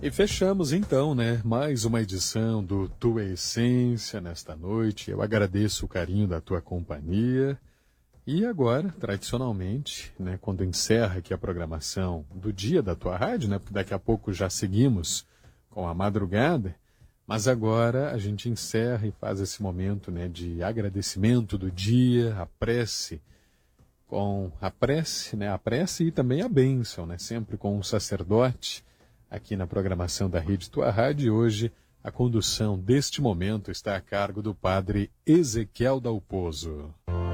E fechamos então, né, mais uma edição do Tua Essência nesta noite. Eu agradeço o carinho da tua companhia. E agora, tradicionalmente, né, quando encerra aqui a programação do dia da tua rádio, né, porque daqui a pouco já seguimos com a madrugada, mas agora a gente encerra e faz esse momento, né, de agradecimento do dia, a prece, com a prece, né, a prece e também a bênção, né, sempre com um sacerdote, aqui na programação da Rede Tua Rádio. E hoje a condução deste momento está a cargo do padre Ezequiel Dalpozo.